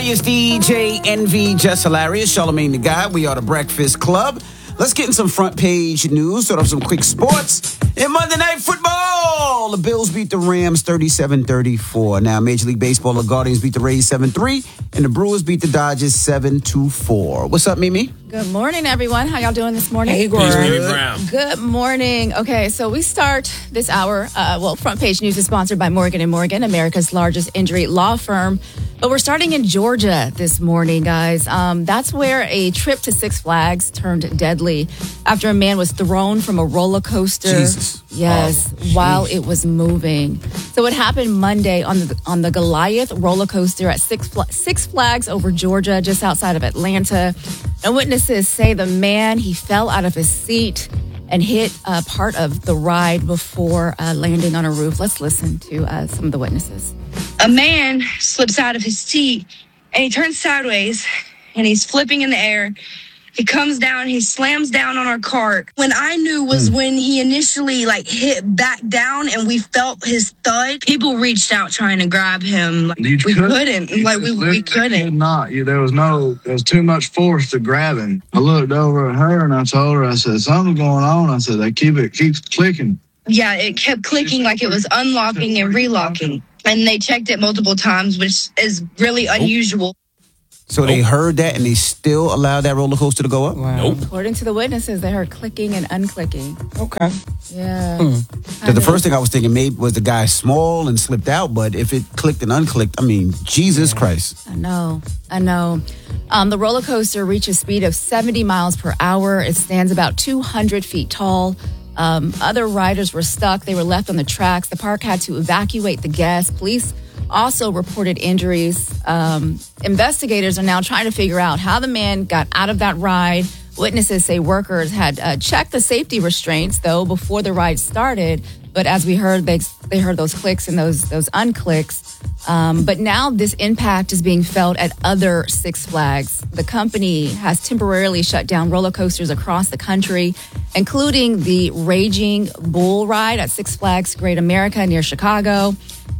It's DJ Envy, Just Hilarious, Charlamagne the Guy. We are the Breakfast Club. Let's get in some front page news, sort of some quick sports. In Monday Night Football, the Bills beat the Rams 37-34. Now, Major League Baseball, the Guardians beat the Rays 7-3, and the Brewers beat the Dodgers 7-4. What's up, Mimi? Good morning, everyone. How y'all doing this morning? Hey, Mimi Brown. Good morning. Okay, so we start this hour. Front page news is sponsored by Morgan & Morgan, America's largest injury law firm. But we're starting in Georgia this morning, guys. That's where a trip to Six Flags turned deadly after a man was thrown from a roller coaster. Jesus. Yes, while it was moving. So it happened Monday on the Goliath roller coaster at Six Flags over Georgia, just outside of Atlanta. And witnesses say the man, he fell out of his seat and hit part of the ride before landing on a roof. Let's listen to some of the witnesses. A man slips out of his seat and he turns sideways and he's flipping in the air. He comes down, he slams down on our cart. When I knew was when he initially hit back down and we felt his thud. People reached out trying to grab him. We couldn't. We couldn't. There was too much force to grab him. I looked over at her and I told her, I said, something's going on. I said, it keeps clicking. Yeah, it kept clicking like it was unlocking and relocking. And they checked it multiple times, which is really unusual. So they heard that and they still allowed that roller coaster to go up? Wow. Nope. According to the witnesses, they heard clicking and unclicking. Okay. Yeah. The first thing I was thinking maybe was the guy small and slipped out, but if it clicked and unclicked, I mean, Jesus Christ. I know. The roller coaster reached a speed of 70 miles per hour. It stands about 200 feet tall. Other riders were stuck. They were left on the tracks. The park had to evacuate the guests. Police also reported injuries. Investigators are now trying to figure out how the man got out of that ride. Witnesses say workers had checked the safety restraints, though, before the ride started. But as we heard, they heard those clicks and those unclicks. But now this impact is being felt at other Six Flags. The company has temporarily shut down roller coasters across the country, including the Raging Bull ride at Six Flags Great America near Chicago.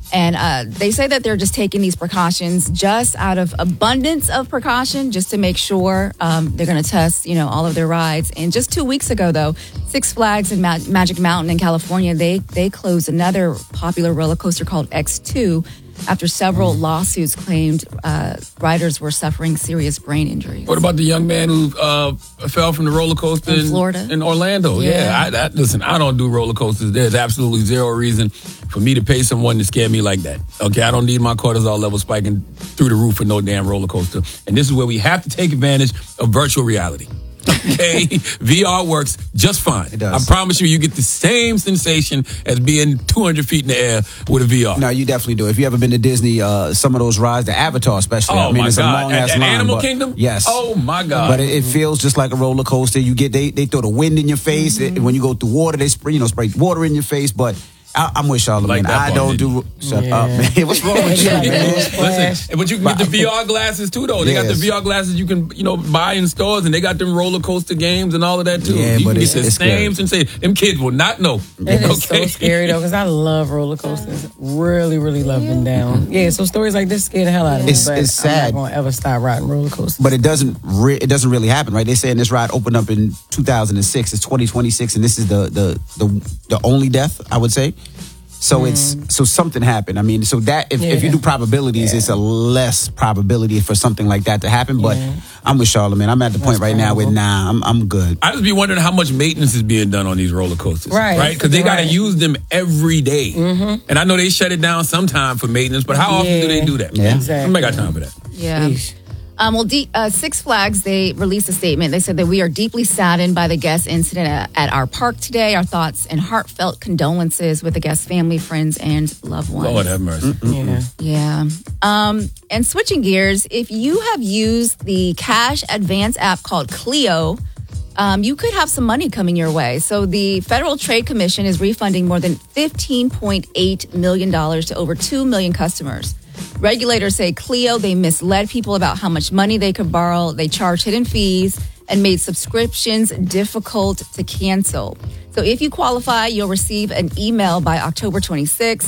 And they say that they're just taking these precautions just out of abundance of precaution, just to make sure they're going to test, all of their rides. And just 2 weeks ago, though, Six Flags and Magic Mountain in California, they closed another popular roller coaster called X2 after several lawsuits claimed riders were suffering serious brain injuries. What about the young man who fell from the roller coaster in Florida? In Orlando. Yeah. Listen, I don't do roller coasters. There's absolutely zero reason for me to pay someone to scare me like that. Okay, I don't need my cortisol level spiking through the roof for no damn roller coaster. And this is where we have to take advantage of virtual reality. Okay, VR works just fine. It does. I promise you get the same sensation as being 200 feet in the air with a VR. No, you definitely do. If you ever been to Disney, some of those rides, the Avatar especially. Oh, my it's God. a long ass At line. Animal Kingdom? Yes. Oh, my God. But it feels just like a roller coaster. You get they throw the wind in your face. When you go through water, they spray water in your face. But I'm with Charlamagne. Like that I part, don't didn't do. Shut up, man. What's wrong with you, man? Listen, but you can get the VR glasses too, though. They got the VR glasses you can, buy in stores, and they got them roller coaster games and all of that too. Yeah, you but can it's get the same sensation. Them kids will not know. It is so scary though, because I love roller coasters. Really, really love them down. Yeah, so stories like this scare the hell out of me. It's sad. I'm not gonna ever stop riding roller coasters. But it doesn't really happen, right? They're saying this ride opened up in 2006. It's 2026, and this is the only death, I would say. So so something happened. I mean, so that if you do probabilities, it's a less probability for something like that to happen. But I'm with Charlamagne. I'm at the point right now where I'm good. I just be wondering how much maintenance is being done on these roller coasters, right? Because they got to use them every day. And I know they shut it down sometime for maintenance, but how often do they do that? Yeah, exactly. I got time for that. Yeah. Six Flags, they released a statement. They said that we are deeply saddened by the guest incident at our park today. Our thoughts and heartfelt condolences with the guest's family, friends, and loved ones. Lord have mercy. Yeah. And switching gears, if you have used the cash advance app called Clio, you could have some money coming your way. So the Federal Trade Commission is refunding more than $15.8 million to over 2 million customers. Regulators say Clio, they misled people about how much money they could borrow. They charge hidden fees and made subscriptions difficult to cancel. So if you qualify, you'll receive an email by October 26th.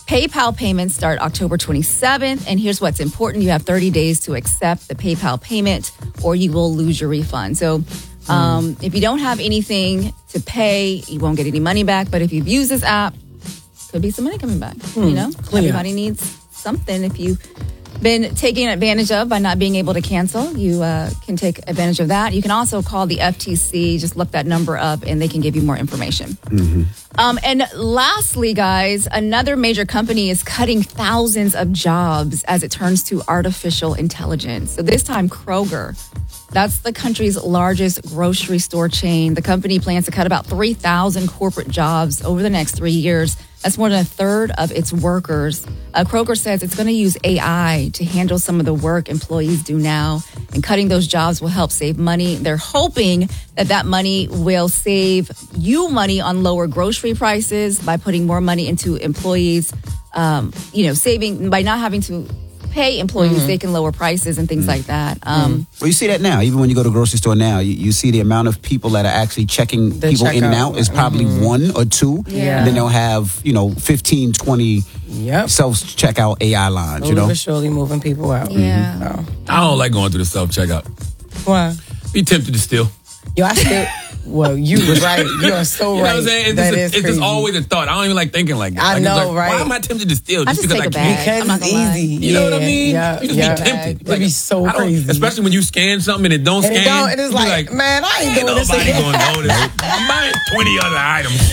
PayPal payments start October 27th. And here's what's important. You have 30 days to accept the PayPal payment or you will lose your refund. So if you don't have anything to pay, you won't get any money back. But if you've used this app, could be some money coming back. You know, everybody needs something. If you've been taken advantage of by not being able to cancel, you can take advantage of that. You can also call the FTC. Just look that number up and they can give you more information. And lastly, guys, another major company is cutting thousands of jobs as it turns to artificial intelligence. So this time, Kroger. That's the country's largest grocery store chain. The company plans to cut about 3,000 corporate jobs over the next 3 years. That's more than a third of its workers. Kroger says it's going to use AI to handle some of the work employees do now. And cutting those jobs will help save money. They're hoping that money will save you money on lower grocery prices by putting more money into employees, saving by not having to pay employees, they can lower prices and things like that. Well, you see that now. Even when you go to a grocery store now, you see the amount of people that are actually checking people in and out is probably one or two. Yeah. And then they'll have, 15, 20 self-checkout AI lines, Slowly but surely moving people out. Yeah. I don't like going through the self-checkout. Why? Be tempted to steal. Yo, I still... Well, you right. You are so You know right. what I'm saying? It's just always a thought. I don't even like thinking like that. I Like, know, it's like, right? Why am I tempted to steal? I just because take I a can't. bag. Because I'm not it's gonna lie. easy. You know what I mean? Yeah, You just be tempted. It'd be so I don't- crazy. Especially when you scan something and it don't And scan. it is you be like, man, I ain't doing this nobody again. gonna notice. I'm buying 20 other items.